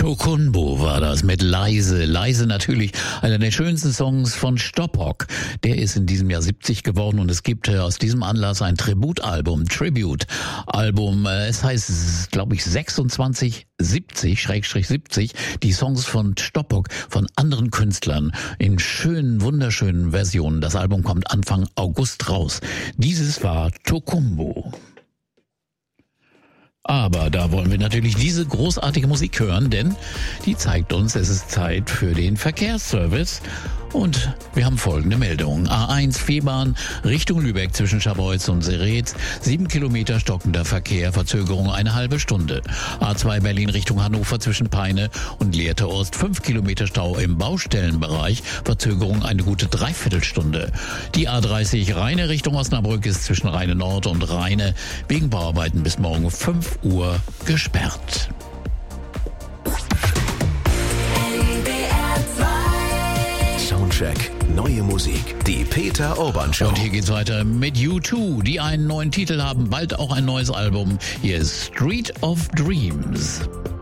Tokunboh war das mit Leise. Leise natürlich einer der schönsten Songs von Stoppock. Der ist in diesem Jahr 70 geworden und es gibt aus diesem Anlass ein Tributalbum. Es heißt, glaube ich, 2670, die Songs von Stoppock von anderen Künstlern in schönen, wunderschönen Versionen. Das Album kommt Anfang August raus. Dieses war Tokunboh. Aber da wollen wir natürlich diese großartige Musik hören, denn die zeigt uns, es ist Zeit für den Verkehrsservice. Und wir haben folgende Meldungen. A1 Fehbahn Richtung Lübeck zwischen Scharbeutz und Seretz. 7 Kilometer stockender Verkehr, Verzögerung eine halbe Stunde. A2 Berlin Richtung Hannover zwischen Peine und Lehrte Ost. 5 Kilometer Stau im Baustellenbereich, Verzögerung eine gute Dreiviertelstunde. Die A30 Rheine Richtung Osnabrück ist zwischen Rheine Nord und Rheine wegen Bauarbeiten bis morgen 5 Uhr gesperrt. Soundcheck, neue Musik, die Peter Urban Show. Und hier geht's weiter mit U2, die einen neuen Titel haben, bald auch ein neues Album. Hier ist Street of Dreams.